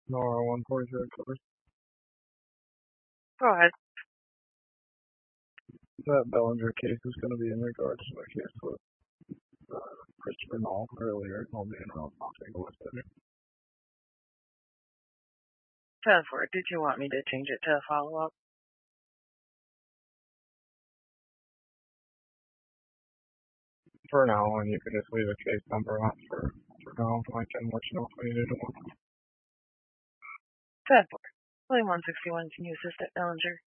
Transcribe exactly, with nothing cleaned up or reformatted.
Nora one forty-three covered. Go ahead. That Bellinger case is going to be in regards to the case with uh, Christopher Null earlier. I'll be in around take a look at it. ten four, did you want me to change it to a follow-up? For now, and you can just leave a case number on for, for now, I can let you know if we need it. ten four, William one sixty-one, can you assist at Bellinger?